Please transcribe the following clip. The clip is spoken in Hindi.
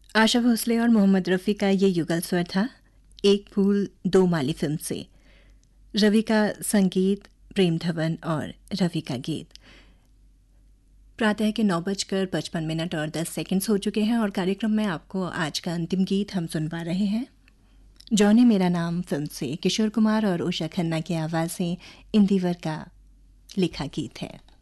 आशा भोसले और मोहम्मद रफ़ी का ये युगल स्वर था एक फूल दो माली फिल्म से। रवि का संगीत, प्रेम धवन और रवि का गीत। प्रातः के 9:55 और 10 सेकंड्स हो चुके हैं और कार्यक्रम में आपको आज का अंतिम गीत हम सुनवा रहे हैं। जॉनी मेरा नाम फिल्म से किशोर कुमार और उषा खन्ना की आवाज़ से इंदिवर का लिखा गीत है।